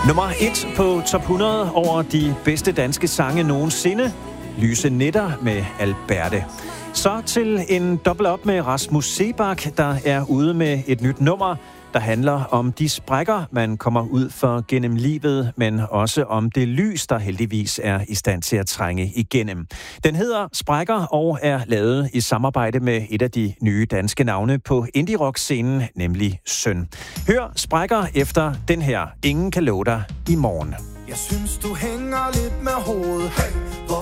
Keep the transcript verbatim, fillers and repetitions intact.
Nummer et på top hundrede over de bedste danske sange nogensinde. Lyse Nætter med Alberte. Så til en dobbelt op med Rasmus Seebach, der er ude med et nyt nummer, der handler om de sprækker, man kommer ud for gennem livet, men også om det lys, der heldigvis er i stand til at trænge igennem. Den hedder Sprækker og er lavet i samarbejde med et af de nye danske navne på indie-rock-scenen, nemlig Søn. Hør Sprækker efter den her. Ingen kan love dig i morgen. Jeg synes, du hænger lidt med hovedet. Hey,